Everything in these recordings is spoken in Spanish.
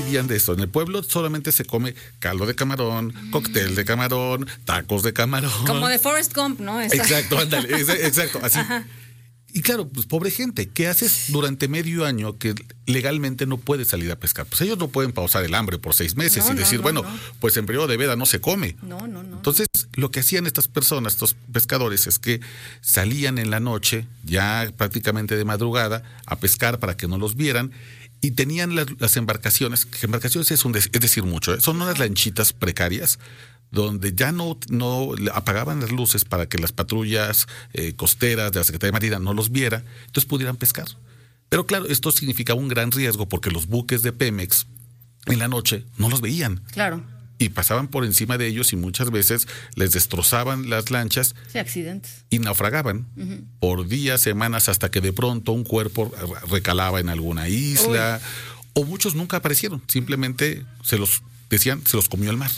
vivían de eso. En el pueblo solamente se come caldo de camarón, cóctel de camarón, tacos de camarón. Como de Forrest Gump, ¿no? Exacto, ándale, exacto, así. Ajá. Y claro, pues pobre gente, ¿qué haces durante medio año que legalmente no puedes salir a pescar? Pues ellos no pueden pausar el hambre por 6 meses y decir, pues en periodo de veda no se come. No. Entonces, lo que hacían estas personas, estos pescadores, es que salían en la noche, ya prácticamente de madrugada, a pescar para que no los vieran, y tenían las embarcaciones, que embarcaciones es decir mucho, ¿eh? Son unas lanchitas precarias, donde ya no apagaban las luces para que las patrullas costeras de la Secretaría de Marina no los viera, entonces pudieran pescar. Pero claro, esto significaba un gran riesgo porque los buques de Pemex en la noche no los veían. Claro. Y pasaban por encima de ellos y muchas veces les destrozaban las lanchas. Sí, accidentes. Y naufragaban por días, semanas, hasta que de pronto un cuerpo recalaba en alguna isla. O muchos nunca aparecieron, simplemente se los comió el mar.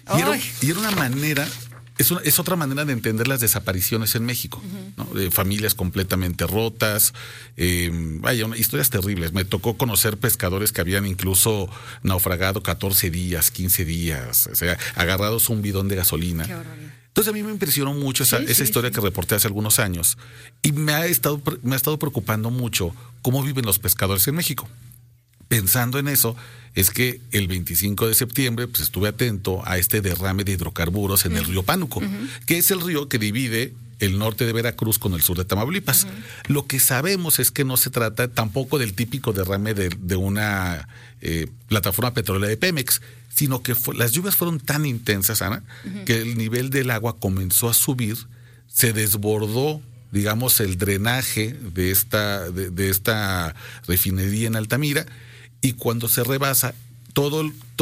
Y era una manera, es otra manera de entender las desapariciones en México, ¿no? De familias completamente rotas, historias terribles. Me tocó conocer pescadores que habían incluso naufragado 14 días, 15 días, o sea, agarrados a un bidón de gasolina. Qué barbaridad. Entonces a mí me impresionó mucho esa historia que reporté hace algunos años y me ha estado preocupando mucho cómo viven los pescadores en México. Pensando en eso, es que el 25 de septiembre pues estuve atento a este derrame de hidrocarburos en el río Pánuco, que es el río que divide el norte de Veracruz con el sur de Tamaulipas. Lo que sabemos es que no se trata tampoco del típico derrame de una plataforma petrolera de Pemex, sino que las lluvias fueron tan intensas, Ana, que el nivel del agua comenzó a subir, se desbordó, digamos, el drenaje de esta refinería en Altamira, y cuando se rebasa, todo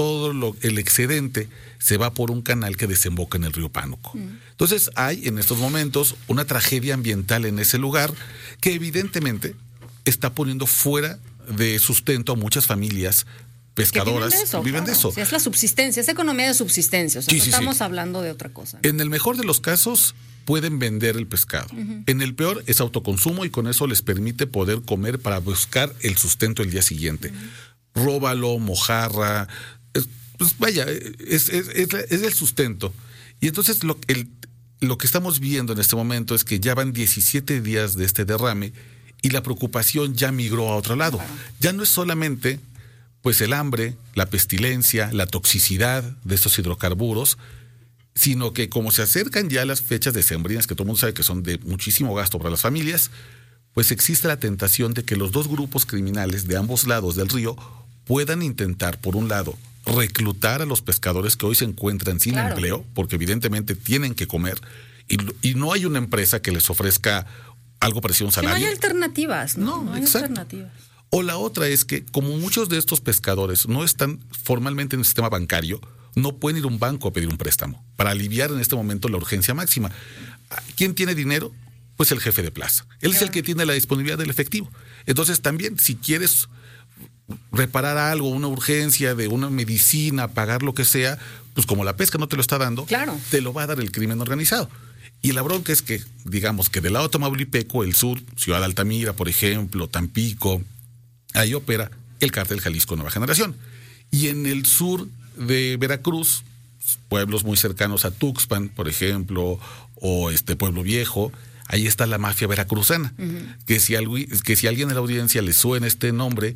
el excedente se va por un canal que desemboca en el río Pánuco. Entonces hay en estos momentos una tragedia ambiental en ese lugar que evidentemente está poniendo fuera de sustento a muchas familias pescadoras. Viven de eso. Sí, es la subsistencia, es economía de subsistencia. O sea, no estamos hablando de otra cosa, ¿no? En el mejor de los casos pueden vender el pescado. En el peor es autoconsumo y con eso les permite poder comer para buscar el sustento el día siguiente. Róbalo, mojarra, pues vaya, es el sustento. Y entonces lo que estamos viendo en este momento es que ya van 17 días de este derrame y la preocupación ya migró a otro lado. Ya no es solamente pues el hambre, la pestilencia, la toxicidad de estos hidrocarburos, sino que como se acercan ya las fechas decembrinas, que todo el mundo sabe que son de muchísimo gasto para las familias, pues existe la tentación de que los dos grupos criminales de ambos lados del río puedan intentar, por un lado, reclutar a los pescadores que hoy se encuentran sin empleo, porque evidentemente tienen que comer, y no hay una empresa que les ofrezca algo parecido a un salario. No hay alternativas, ¿no? Hay exacto. alternativas. O la otra es que, como muchos de estos pescadores no están formalmente en el sistema bancario, no pueden ir a un banco a pedir un préstamo para aliviar en este momento la urgencia máxima. ¿Quién tiene dinero? Pues el jefe de plaza. Él es el que tiene la disponibilidad del efectivo. Entonces también, si quieres reparar algo, una urgencia de una medicina, pagar lo que sea, pues como la pesca no te lo está dando, te lo va a dar el crimen organizado. Y la bronca es que, digamos que del lado tamaulipeco, el sur, Ciudad Altamira, por ejemplo, Tampico, ahí opera el cártel Jalisco Nueva Generación. Y en el sur de Veracruz, pueblos muy cercanos a Tuxpan, por ejemplo, o Pueblo Viejo, ahí está la mafia veracruzana, que si alguien en la audiencia le suena este nombre,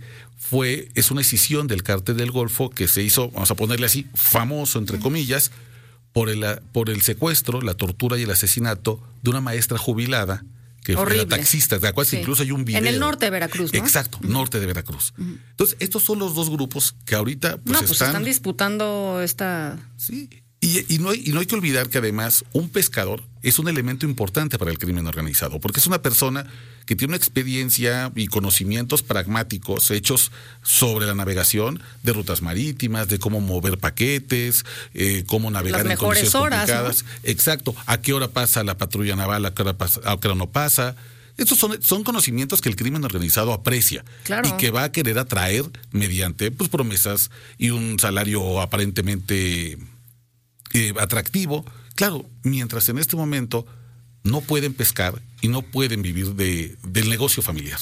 es una escisión del cártel del Golfo que se hizo, vamos a ponerle así, famoso entre comillas, por el secuestro, la tortura y el asesinato de una maestra jubilada que era taxista, de la cual incluso hay un video. En el norte de Veracruz, ¿no? Exacto, norte de Veracruz. Entonces, estos son los dos grupos que ahorita están disputando esta... Sí, y no hay que olvidar que además un pescador es un elemento importante para el crimen organizado, porque es una persona que tiene una experiencia y conocimientos pragmáticos hechos sobre la navegación de rutas marítimas, de cómo mover paquetes, cómo navegar en condiciones complicadas. ¿No? Exacto, a qué hora pasa la patrulla naval, a qué hora no pasa. Estos son conocimientos que el crimen organizado aprecia y que va a querer atraer mediante promesas y un salario aparentemente atractivo. Claro, mientras en este momento no pueden pescar y no pueden vivir del negocio familiar.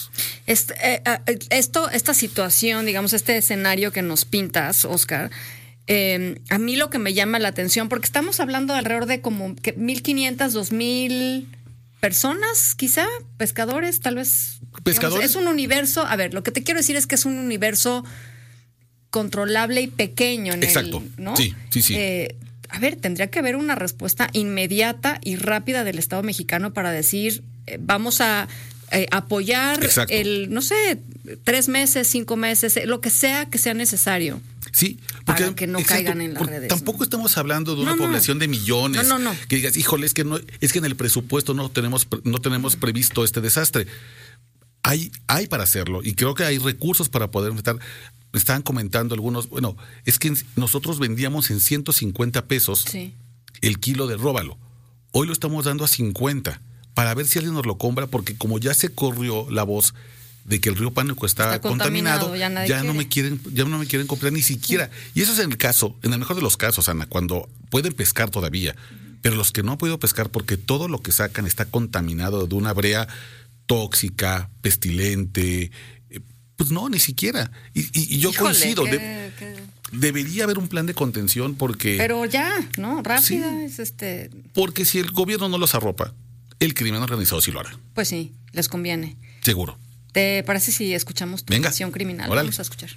Esta situación, digamos, este escenario que nos pintas, Oscar, a mí lo que me llama la atención, porque estamos hablando de alrededor de como 1,500, 2,000 personas, quizá, pescadores, tal vez. ¿Pescadores? Digamos, es un universo, a ver, lo que te quiero decir es que es un universo controlable y pequeño. Exacto, ¿no? Sí. A ver, tendría que haber una respuesta inmediata y rápida del Estado mexicano para decir, vamos a apoyar Exacto. 3 meses, 5 meses, lo que sea necesario. Sí, porque para que no caigan en las redes. Tampoco estamos hablando de una población de millones. No. Que digas, híjole, es que en el presupuesto no tenemos previsto este desastre. Hay para hacerlo y creo que hay recursos para poder enfrentar. Estaban comentando algunos, bueno, es que nosotros vendíamos en 150 pesos el kilo de róbalo. Hoy lo estamos dando a 50 para ver si alguien nos lo compra, porque como ya se corrió la voz de que el río Pánuco está contaminado, ya no me quieren comprar ni siquiera. Y eso es en el mejor de los casos, Ana, cuando pueden pescar todavía, pero los que no han podido pescar porque todo lo que sacan está contaminado de una brea tóxica, pestilente. Pues no, ni siquiera. Y yo coincido. Debería haber un plan de contención porque... Pero ya, ¿no? Rápida es Porque si el gobierno no los arropa, el crimen organizado sí lo hará. Pues sí, les conviene. Seguro. ¿Te parece si escuchamos tu versión criminal? Órale. Vamos a escuchar.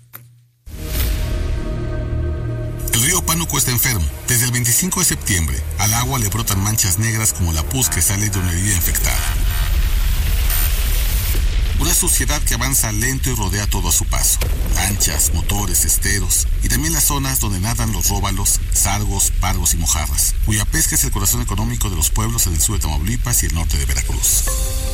El río Pánuco está enfermo. Desde el 25 de septiembre, al agua le brotan manchas negras como la pus que sale de una herida infectada. Una suciedad que avanza lento y rodea todo a su paso. Lanchas, motores, esteros y también las zonas donde nadan los róbalos, sargos, pargos y mojarras, cuya pesca es el corazón económico de los pueblos en el sur de Tamaulipas y el norte de Veracruz.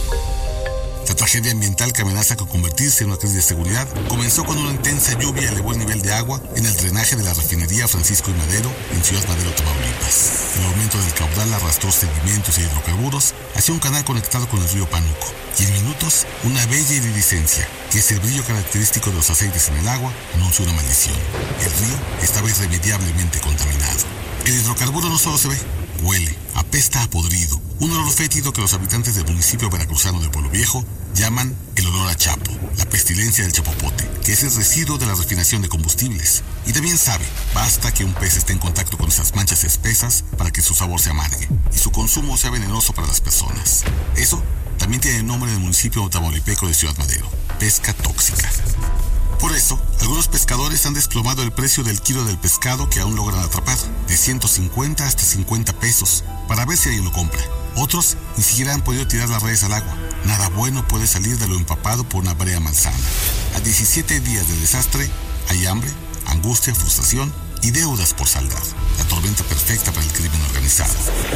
La tragedia ambiental que amenaza con convertirse en una crisis de seguridad comenzó cuando una intensa lluvia elevó el nivel de agua en el drenaje de la refinería Francisco y Madero en Ciudad Madero, Tamaulipas. El aumento del caudal arrastró sedimentos y hidrocarburos hacia un canal conectado con el río Pánuco. Y en minutos, una bella iridiscencia, que es el brillo característico de los aceites en el agua, anunció una maldición. El río estaba irremediablemente contaminado. El hidrocarburo no solo se ve, huele, apesta a podrido. Un olor fétido que los habitantes del municipio veracruzano de Pueblo Viejo llaman el olor a chapo, la pestilencia del chapopote, que es el residuo de la refinación de combustibles. Y también sabe, basta que un pez esté en contacto con esas manchas espesas para que su sabor se amargue y su consumo sea venenoso para las personas. Eso también tiene el nombre del municipio tamaulipeco de Ciudad Madero, pesca tóxica. Por eso, algunos pescadores han desplomado el precio del kilo del pescado que aún logran atrapar, de 150 hasta 50 pesos, para ver si alguien lo compra. Otros ni siquiera han podido tirar las redes al agua. Nada bueno puede salir de lo empapado por una brea malsana. A 17 días del desastre, hay hambre, angustia, frustración y deudas por saldar. La tormenta perfecta para el crimen organizado.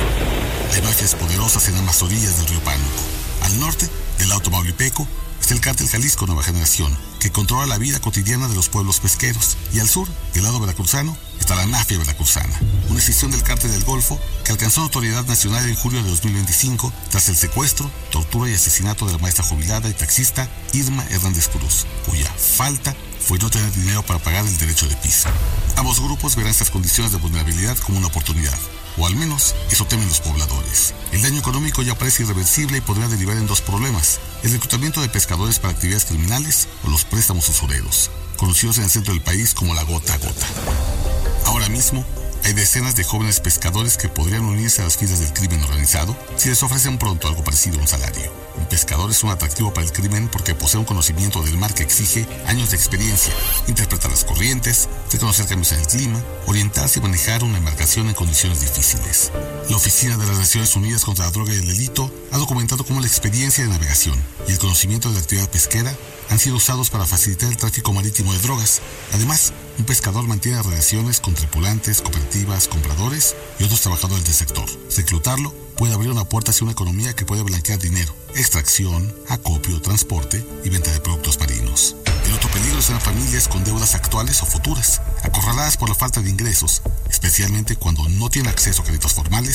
Hay mafias poderosas en ambas orillas del río Pánuco. Al norte, del lado tamaulipeco, está el cártel Jalisco Nueva Generación, que controla la vida cotidiana de los pueblos pesqueros. Y al sur, del lado veracruzano, está la mafia veracruzana, una escisión del cártel del Golfo que alcanzó notoriedad nacional en julio de 2025 tras el secuestro, tortura y asesinato de la maestra jubilada y taxista Irma Hernández Cruz, cuya falta fue no tener dinero para pagar el derecho de piso. Ambos grupos verán estas condiciones de vulnerabilidad como una oportunidad. O al menos, eso temen los pobladores. El daño económico ya parece irreversible y podría derivar en dos problemas: el reclutamiento de pescadores para actividades criminales o los préstamos usureros, conocidos en el centro del país como la gota a gota. Ahora mismo, hay decenas de jóvenes pescadores que podrían unirse a las filas del crimen organizado si les ofrecen pronto algo parecido a un salario. Un pescador es un atractivo para el crimen porque posee un conocimiento del mar que exige años de experiencia, interpretar las corrientes, reconocer cambios en el clima, orientarse y manejar una embarcación en condiciones difíciles. La Oficina de las Naciones Unidas contra la Droga y el Delito ha documentado cómo la experiencia de navegación y el conocimiento de la actividad pesquera han sido usados para facilitar el tráfico marítimo de drogas. Además, un pescador mantiene relaciones con tripulantes, cooperativas, compradores y otros trabajadores del sector. Reclutarlo puede abrir una puerta hacia una economía que puede blanquear dinero, extracción, acopio, transporte y venta de productos marinos. El otro peligro son las familias con deudas actuales o futuras, acorraladas por la falta de ingresos, especialmente cuando no tienen acceso a créditos formales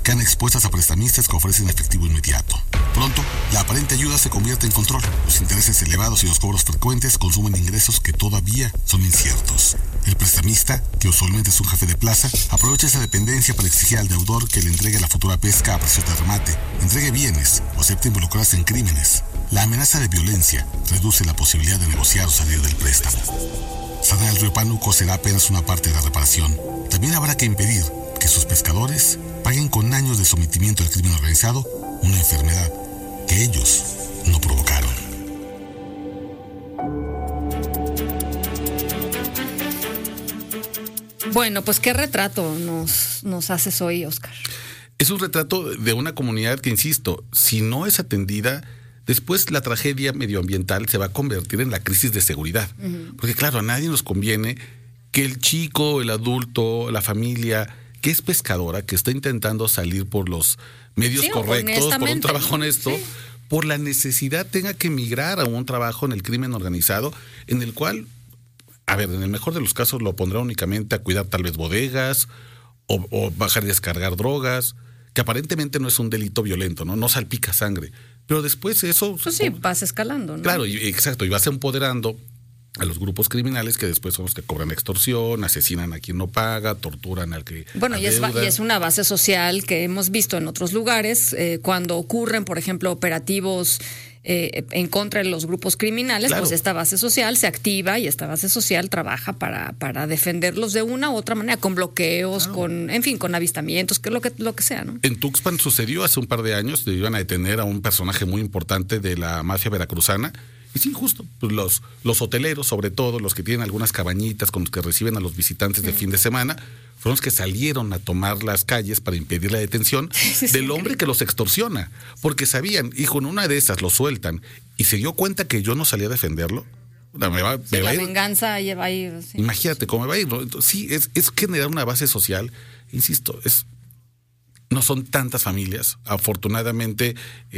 quedan expuestas a prestamistas que ofrecen efectivo inmediato. Pronto, la aparente ayuda se convierte en control. Los intereses elevados y los cobros frecuentes consumen ingresos que todavía son inciertos. El prestamista, que usualmente es un jefe de plaza, aprovecha esa dependencia para exigir al deudor que le entregue la futura pesca a precio de remate, entregue bienes o acepte involucrarse en crímenes. La amenaza de violencia reduce la posibilidad de negociar o salir del préstamo. Sanar el río Pánuco será apenas una parte de la reparación. También habrá que impedir que sus pescadores paguen con años de sometimiento al crimen organizado una enfermedad que ellos no provocaron. Bueno, pues qué retrato nos haces hoy, Óscar. Es un retrato de una comunidad que, insisto, si no es atendida, después la tragedia medioambiental se va a convertir en la crisis de seguridad. Porque claro, a nadie nos conviene que el chico, el adulto, la familia que es pescadora, que está intentando salir por los medios correctos, por un trabajo honesto, por la necesidad tenga que emigrar a un trabajo en el crimen organizado, en el cual, a ver, en el mejor de los casos lo pondrá únicamente a cuidar tal vez bodegas o bajar y descargar drogas, que aparentemente no es un delito violento, no salpica sangre. Pero después eso... Pues sí, vas escalando, ¿no? Claro, exacto, y vas empoderando a los grupos criminales que después son los que cobran extorsión, asesinan a quien no paga, torturan al que... Bueno, y es una base social que hemos visto en otros lugares, cuando ocurren, por ejemplo, operativos en contra de los grupos criminales, claro, pues esta base social se activa y esta base social trabaja para defenderlos de una u otra manera, con bloqueos, claro, con avistamientos, que lo que sea, ¿no? En Tuxpan sucedió hace un par de años, iban a detener a un personaje muy importante de la mafia veracruzana. Y sí, justo, pues los hoteleros, sobre todo, los que tienen algunas cabañitas con los que reciben a los visitantes de fin de semana, fueron los que salieron a tomar las calles para impedir la detención del hombre que los extorsiona. Porque sabían, hijo, en una de esas lo sueltan y se dio cuenta que yo no salía a defenderlo. La venganza lleva ahí. Sí. Imagínate cómo me va a ir, ¿no? Entonces, sí, es generar una base social, insisto, no son tantas familias, afortunadamente.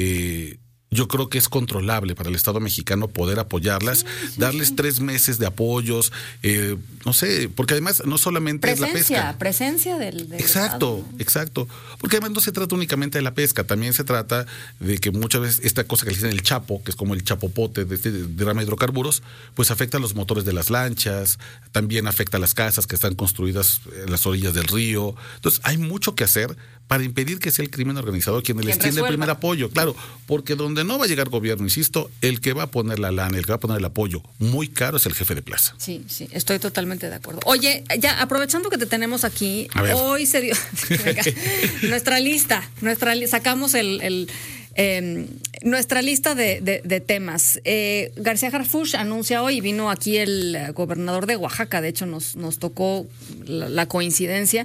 Yo creo que es controlable para el Estado mexicano poder apoyarlas, darles 3 meses de apoyos, no sé, porque además no solamente es la pesca. Presencia del Exacto, Estado, ¿no? Exacto. Porque además no se trata únicamente de la pesca, también se trata de que muchas veces esta cosa que le dicen el chapo, que es como el chapopote de este derrame de hidrocarburos, pues afecta a los motores de las lanchas, también afecta a las casas que están construidas en las orillas del río. Entonces hay mucho que hacer para impedir que sea el crimen organizado quien les tiende el primer apoyo, claro, porque donde no va a llegar gobierno, insisto, el que va a poner la lana, el que va a poner el apoyo muy caro es el jefe de plaza. Sí, estoy totalmente de acuerdo. Oye, ya aprovechando que te tenemos aquí, hoy se dio nuestra lista, sacamos nuestra lista de temas. García Harfuch anuncia hoy, vino aquí el gobernador de Oaxaca, de hecho nos tocó la coincidencia,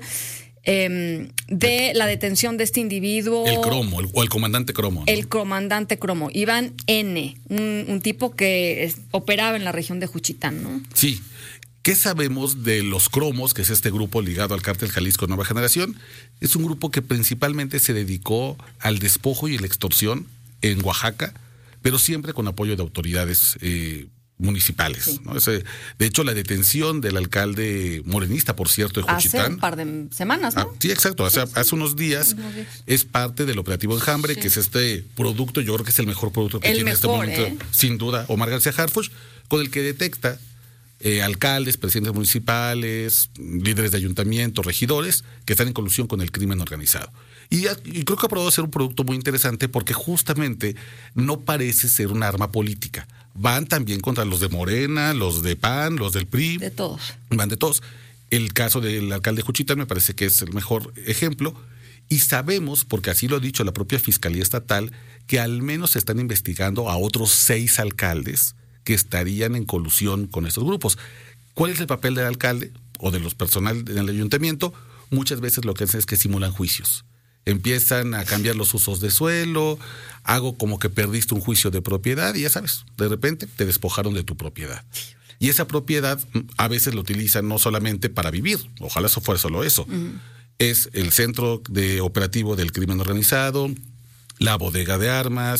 de la detención de este individuo. El Cromo, o el comandante Cromo, ¿no? El comandante Cromo, Iván N., un tipo que operaba en la región de Juchitán, ¿no? Sí. ¿Qué sabemos de los Cromos, que es este grupo ligado al Cártel Jalisco Nueva Generación? Es un grupo que principalmente se dedicó al despojo y la extorsión en Oaxaca, pero siempre con apoyo de autoridades municipales, sí, ¿no? De hecho, la detención del alcalde morenista, por cierto, de Juchitán. Hace un par de semanas, ¿no? Sí, exacto. Hace unos días es parte del operativo Enjambre, que es este producto, yo creo que es el mejor producto que tiene en este momento, sin duda, Omar García Harfuch, con el que detecta alcaldes, presidentes municipales, líderes de ayuntamientos, regidores, que están en colusión con el crimen organizado. Y creo que ha probado ser un producto muy interesante porque justamente no parece ser un arma política. Van también contra los de Morena, los de PAN, los del PRI. De todos. Van de todos. El caso del alcalde de Juchitán me parece que es el mejor ejemplo. Y sabemos, porque así lo ha dicho la propia Fiscalía Estatal, que al menos se están investigando a otros 6 alcaldes que estarían en colusión con estos grupos. ¿Cuál es el papel del alcalde o de los personal del ayuntamiento? Muchas veces lo que hacen es que simulan juicios. Empiezan a cambiar los usos de suelo, hago como que perdiste un juicio de propiedad y ya sabes, de repente te despojaron de tu propiedad. Y esa propiedad a veces la utilizan no solamente para vivir, ojalá eso fuera solo eso. Es el centro de operativo del crimen organizado, la bodega de armas,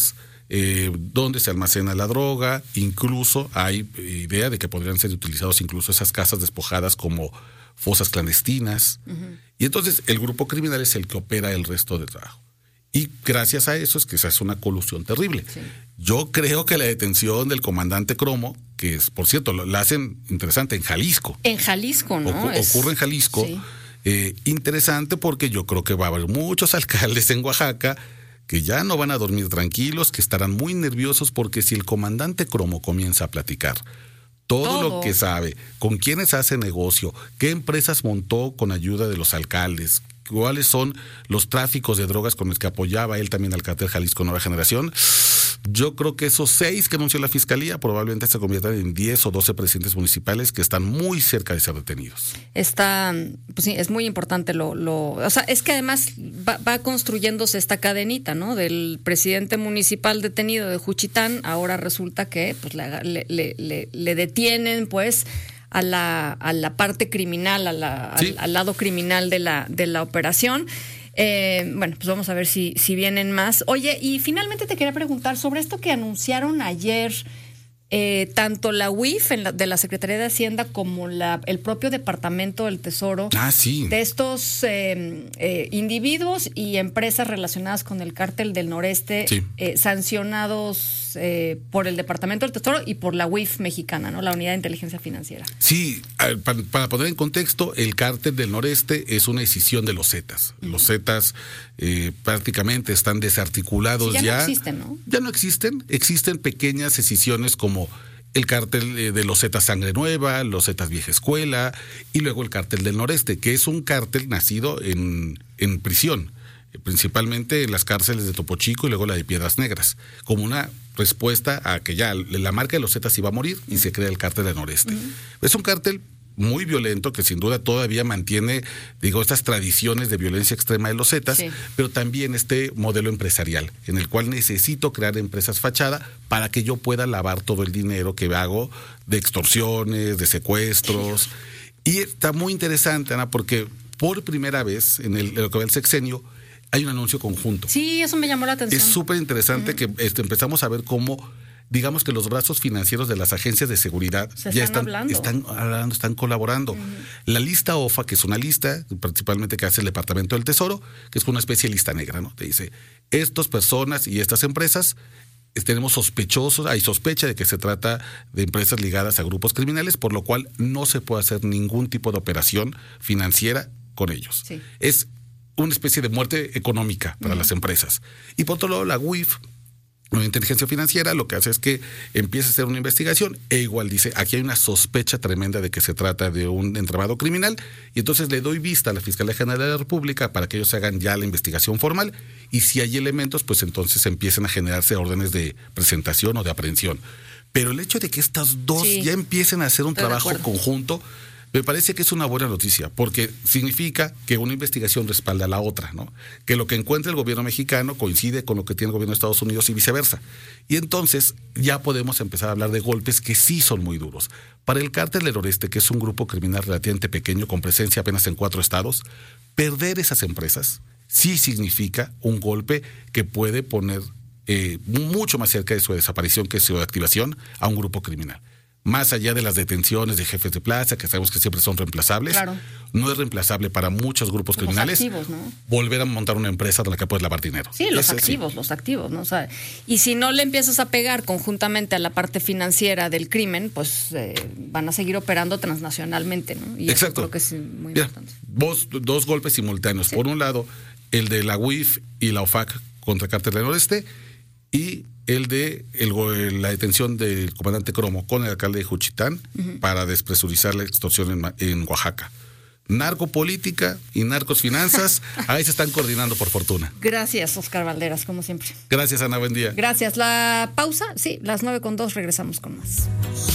dónde se almacena la droga. Incluso hay idea de que podrían ser utilizados incluso esas casas despojadas como fosas clandestinas. Y entonces el grupo criminal es el que opera el resto del trabajo. Y gracias a eso es que se hace una colusión terrible. Sí. Yo creo que la detención del comandante Cromo, que es, por cierto, la hacen interesante en Jalisco. En Jalisco, ¿no? Ocurre en Jalisco. Sí. Interesante porque yo creo que va a haber muchos alcaldes en Oaxaca que ya no van a dormir tranquilos, que estarán muy nerviosos porque si el comandante Cromo comienza a platicar todo lo que sabe, con quiénes hace negocio, qué empresas montó con ayuda de los alcaldes, cuáles son los tráficos de drogas con los que apoyaba él también al cártel Jalisco Nueva Generación, yo creo que esos 6 que anunció la Fiscalía probablemente se conviertan en 10 o 12 presidentes municipales que están muy cerca de ser detenidos. Pues sí, es muy importante o sea, es que además va construyéndose esta cadenita, ¿no? Del presidente municipal detenido de Juchitán, ahora resulta que pues le detienen, pues, a la parte criminal, al lado criminal de la operación. Bueno, pues vamos a ver si vienen más. Oye, y finalmente te quería preguntar sobre esto que anunciaron ayer, tanto la UIF de la Secretaría de Hacienda como el propio Departamento del Tesoro. Sí. De estos individuos y empresas relacionadas con el Cártel del Noreste, sí, sancionados por el Departamento del Tesoro y por la UIF mexicana, ¿no? La Unidad de Inteligencia Financiera. Sí, para poner en contexto, el Cártel del Noreste es una escisión de los Zetas. Los Zetas prácticamente están desarticulados. Sí, ya no existen, ¿no? Ya no existen. Existen pequeñas escisiones como el cártel de los Zetas Sangre Nueva, los Zetas Vieja Escuela y luego el Cártel del Noreste, que es un cártel nacido en prisión, principalmente en las cárceles de Topo Chico y luego la de Piedras Negras, como una respuesta a que ya la marca de los Zetas iba a morir y se crea el Cártel del Noreste. Es un cártel muy violento que sin duda todavía mantiene, estas tradiciones de violencia extrema de los Zetas, sí, pero también este modelo empresarial en el cual necesito crear empresas fachada para que yo pueda lavar todo el dinero que hago de extorsiones, de secuestros. Y está muy interesante, Ana, porque por primera vez en lo que va el sexenio hay un anuncio conjunto. Sí, eso me llamó la atención. Es súper interesante que empezamos a ver cómo, digamos que los brazos financieros de las agencias de seguridad están colaborando. La lista OFA, que es una lista principalmente que hace el Departamento del Tesoro, que es una especie de lista negra, ¿no? Te dice, estas personas y estas empresas tenemos hay sospecha de que se trata de empresas ligadas a grupos criminales, por lo cual no se puede hacer ningún tipo de operación financiera con ellos. Sí. Es una especie de muerte económica para las empresas. Y por otro lado, la UIF, la inteligencia financiera, lo que hace es que empieza a hacer una investigación e igual dice, aquí hay una sospecha tremenda de que se trata de un entramado criminal y entonces le doy vista a la Fiscalía General de la República para que ellos hagan ya la investigación formal y si hay elementos, pues entonces empiecen a generarse órdenes de presentación o de aprehensión. Pero el hecho de que estas dos ya empiecen a hacer un trabajo conjunto, me parece que es una buena noticia, porque significa que una investigación respalda a la otra, ¿no? Que lo que encuentra el gobierno mexicano coincide con lo que tiene el gobierno de Estados Unidos y viceversa. Y entonces ya podemos empezar a hablar de golpes que sí son muy duros. Para el Cártel del Noreste, que es un grupo criminal relativamente pequeño, con presencia apenas en 4 estados, perder esas empresas sí significa un golpe que puede poner mucho más cerca de su desaparición que su activación a un grupo criminal. Más allá de las detenciones de jefes de plaza, que sabemos que siempre son reemplazables, no es reemplazable para muchos grupos criminales activos, ¿no? Volver a montar una empresa de la que puedes lavar dinero. Sí, los activos, ¿no? O sea, y si no le empiezas a pegar conjuntamente a la parte financiera del crimen, pues van a seguir operando transnacionalmente, ¿no? Y eso creo que es muy importante. Dos golpes simultáneos. Sí. Por un lado, el de la UIF y la OFAC contra el Cártel del Noreste y el de la detención del comandante Cromo con el alcalde de Juchitán para despresurizar la extorsión en Oaxaca. Narcopolítica y narcosfinanzas, ahí se están coordinando por fortuna. Gracias, Oscar Valderas, como siempre. Gracias, Ana, buen día. Gracias. La pausa, sí, las 9:02, regresamos con más.